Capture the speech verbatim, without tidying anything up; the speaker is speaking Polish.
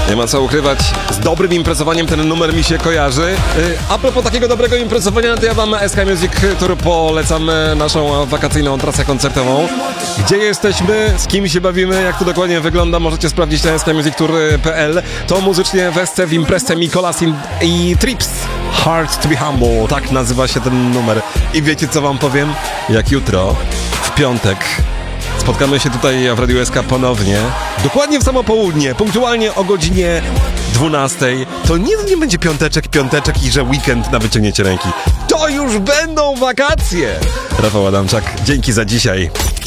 Nie ma co ukrywać, z dobrym imprezowaniem ten numer mi się kojarzy. Yy, a propos takiego dobrego imprezowania, to ja wam S K Music Tour polecam naszą wakacyjną trasę koncertową. Gdzie jesteśmy, z kim się bawimy, jak to dokładnie wygląda, możecie sprawdzić na s k music tour kropka p l. To muzycznie wesce w imprezce Mikolas i Trips. Hard to be humble, tak nazywa się ten numer. I wiecie co wam powiem? Jak jutro, w piątek, spotkamy się tutaj w Radiu S K ponownie, dokładnie w samo południe, punktualnie o godzinie dwunastej. To nie, nie będzie piąteczek, piąteczek i że weekend na wyciągnięcie ręki. To już będą wakacje! Rafał Adamczak, dzięki za dzisiaj.